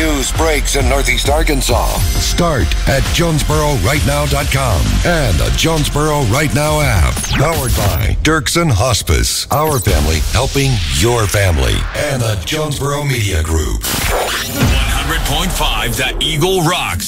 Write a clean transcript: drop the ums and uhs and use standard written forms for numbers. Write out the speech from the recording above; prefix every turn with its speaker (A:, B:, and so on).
A: news breaks in Northeast Arkansas. Start at JonesboroRightNow.com and the Jonesboro Right Now app. Powered by Dirksen Hospice. Our family helping your family. And the Jonesboro Media Group.
B: 100.5 The Eagle Rocks.